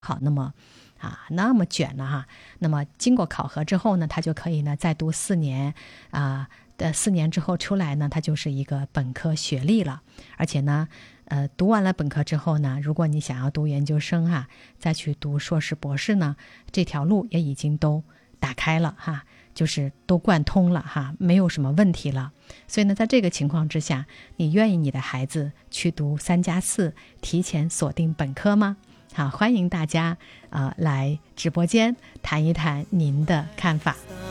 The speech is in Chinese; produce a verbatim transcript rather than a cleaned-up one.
好那么啊那么卷了哈。那么经过考核之后呢，他就可以呢再读四年啊的四年之后出来呢，他就是一个本科学历了。而且呢呃读完了本科之后呢，如果你想要读研究生哈，再去读硕士博士呢，这条路也已经都打开了哈，就是都贯通了哈，没有什么问题了。所以呢，在这个情况之下，你愿意你的孩子去读三加四，提前锁定本科吗？好，欢迎大家啊、呃、来直播间谈一谈您的看法。